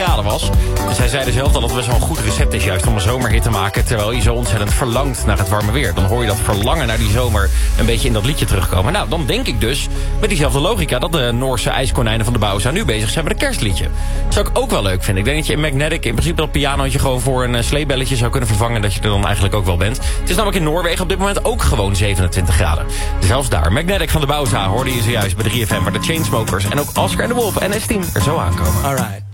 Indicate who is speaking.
Speaker 1: graden was. En zij zeiden zelf dat het best wel een goed recept is juist om een zomerhit te maken, terwijl je zo ontzettend verlangt naar het warme weer. Dan hoor je dat verlangen naar die zomer een beetje in dat liedje terugkomen. Nou, dan denk ik dus, met diezelfde logica, dat de Noorse ijskonijnen van de Bauza nu bezig zijn met een kerstliedje. Dat zou ik ook wel leuk vinden. Ik denk dat je in Magnetic in principe dat pianootje gewoon voor een sleebelletje zou kunnen vervangen, dat je er dan eigenlijk ook wel bent. Het is namelijk in Noorwegen op dit moment ook gewoon 27 graden. Zelfs daar. Magnetic van de Bauza hoorde je zojuist bij 3FM, waar de Chainsmokers en ook Oscar en de Wolf en S10 er zo aankomen.
Speaker 2: Alright.